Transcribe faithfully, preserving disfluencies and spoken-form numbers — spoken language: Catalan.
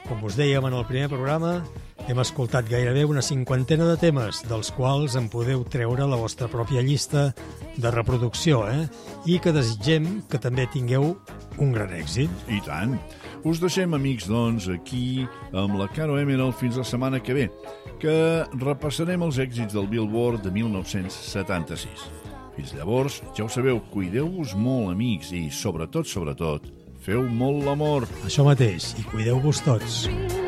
Com us dèiem en el primer programa, hem escoltat gairebé una cinquantena de temes, dels quals en podeu treure la vostra pròpia llista de reproducció, eh? I que desitgem que també tingueu un gran èxit. I tant. Us deixem, amics, doncs, aquí amb la Caro Emerald fins la setmana que ve, que repassarem els èxits del Billboard de mil nou-cents setanta-sis. Fins llavors, ja ho sabeu, cuideu-vos molt, amics, i sobretot, sobretot, feu molt l'amor. Això mateix, i cuideu-vos tots.